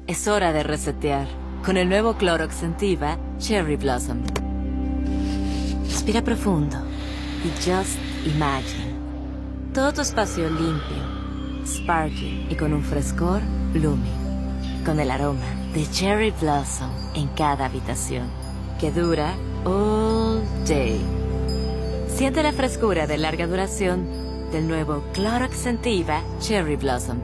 Es hora de resetear. Con el nuevo Clorox Sentiva Cherry Blossom. Respira profundo y just imagine. Todo tu espacio limpio, sparkling y con un frescor blooming. Con el aroma de Cherry Blossom en cada habitación. Que dura all day. Siente la frescura de larga duración del nuevo Clorox Sentiva Cherry Blossom.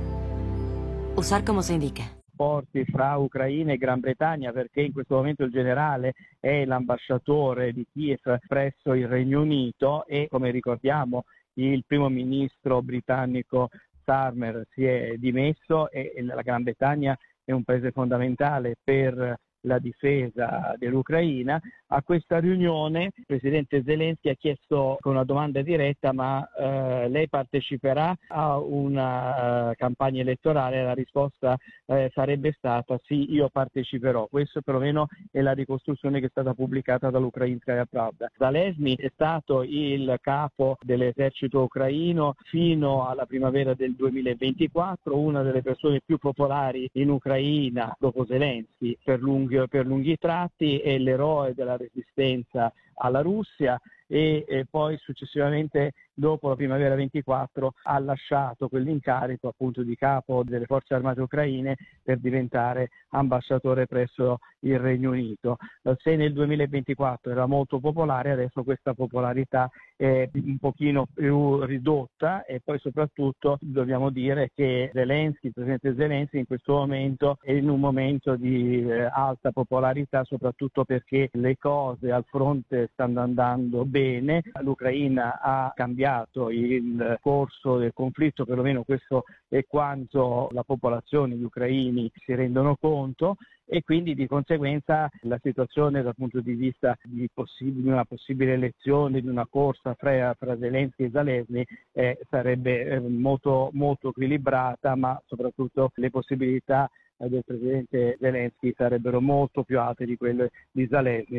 Usar como se indica. Rapporti fra Ucraina e Gran Bretagna, perché in questo momento il generale è l'ambasciatore di Kiev presso il Regno Unito e, come ricordiamo, il primo ministro britannico Starmer si è dimesso e la Gran Bretagna è un paese fondamentale per la difesa dell'Ucraina. A questa riunione il presidente Zelensky ha chiesto con una domanda diretta: ma lei parteciperà a una campagna elettorale? La risposta sarebbe stata sì, io parteciperò. Questo perlomeno è la ricostruzione che è stata pubblicata dall'Ukrainskaya Pravda. Zelensky è stato il capo dell'esercito ucraino fino alla primavera del 2024, una delle persone più popolari in Ucraina dopo Zelensky per lunghi tratti, è l'eroe della resistenza alla Russia e poi successivamente dopo la primavera 24 ha lasciato quell'incarico appunto di capo delle forze armate ucraine per diventare ambasciatore presso il Regno Unito. Se nel 2024 era molto popolare, adesso questa popolarità è un pochino più ridotta e poi soprattutto dobbiamo dire che Zelensky, il presidente Zelensky in questo momento è in un momento di alta popolarità, soprattutto perché le cose al fronte stanno andando bene, l'Ucraina ha cambiato il corso del conflitto, perlomeno questo è quanto la popolazione, gli ucraini si rendono conto, e quindi di conseguenza la situazione dal punto di vista di una possibile elezione, di una corsa fra Zelensky e Zelensky sarebbe molto, molto equilibrata, ma soprattutto le possibilità del presidente Zelensky sarebbero molto più alte di quelle di Zelensky.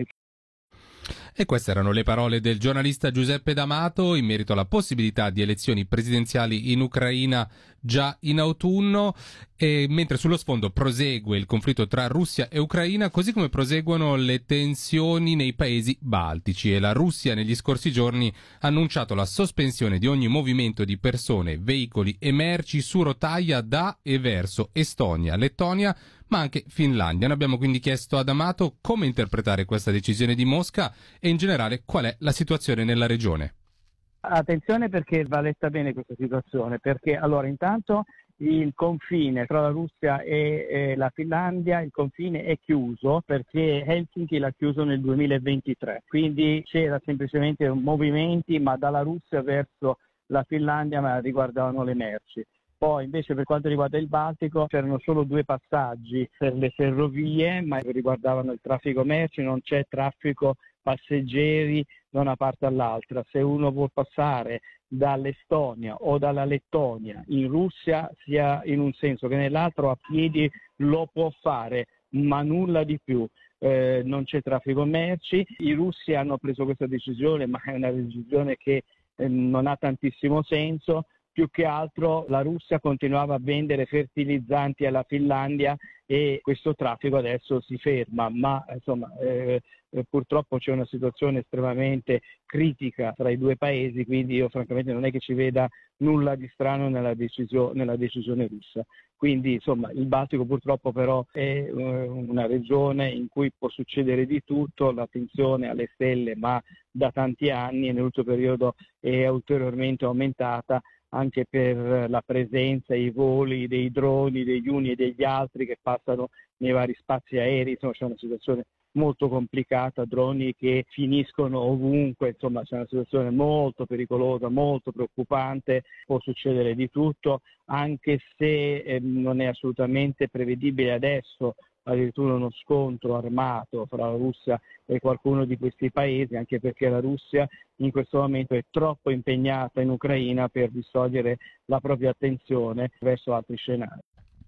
E queste erano le parole del giornalista Giuseppe D'Amato in merito alla possibilità di elezioni presidenziali in Ucraina già in autunno, e mentre sullo sfondo prosegue il conflitto tra Russia e Ucraina, così come proseguono le tensioni nei paesi baltici, e la Russia negli scorsi giorni ha annunciato la sospensione di ogni movimento di persone, veicoli e merci su rotaia da e verso Estonia, Lettonia, ma anche Finlandia. Noi abbiamo quindi chiesto ad Amato come interpretare questa decisione di Mosca e in generale qual è la situazione nella regione. Attenzione, perché va letta bene questa situazione, perché allora intanto il confine tra la Russia e la Finlandia, il confine è chiuso perché Helsinki l'ha chiuso nel 2023, quindi c'era semplicemente movimenti ma dalla Russia verso la Finlandia, ma riguardavano le merci. Poi invece per quanto riguarda il Baltico c'erano solo 2 passaggi per le ferrovie, ma riguardavano il traffico merci, non c'è traffico passeggeri da una parte all'altra. Se uno vuol passare dall'Estonia o dalla Lettonia in Russia, sia in un senso che nell'altro, a piedi lo può fare, ma nulla di più. Non c'è traffico merci. I russi hanno preso questa decisione, ma è una decisione che non ha tantissimo senso. Più che altro la Russia continuava a vendere fertilizzanti alla Finlandia e questo traffico adesso si ferma, ma insomma purtroppo c'è una situazione estremamente critica tra i due paesi, quindi io francamente non è che ci veda nulla di strano nella decisione russa. Quindi insomma il Baltico purtroppo però è una regione in cui può succedere di tutto, l'attenzione alle stelle ma da tanti anni, e nell'ultimo periodo è ulteriormente aumentata anche per la presenza e i voli dei droni, degli uni e degli altri che passano nei vari spazi aerei. Insomma c'è una situazione molto complicata, droni che finiscono ovunque, insomma c'è una situazione molto pericolosa, molto preoccupante, può succedere di tutto, anche se non è assolutamente prevedibile adesso addirittura uno scontro armato fra la Russia e qualcuno di questi paesi, anche perché la Russia in questo momento è troppo impegnata in Ucraina per distogliere la propria attenzione verso altri scenari.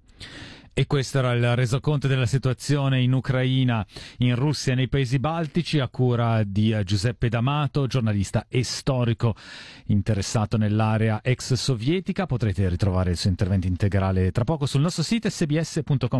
E questo era il resoconto della situazione in Ucraina, in Russia e nei paesi baltici, a cura di Giuseppe D'Amato, giornalista e storico interessato nell'area ex sovietica. Potrete ritrovare il suo intervento integrale tra poco sul nostro sito sbs.com.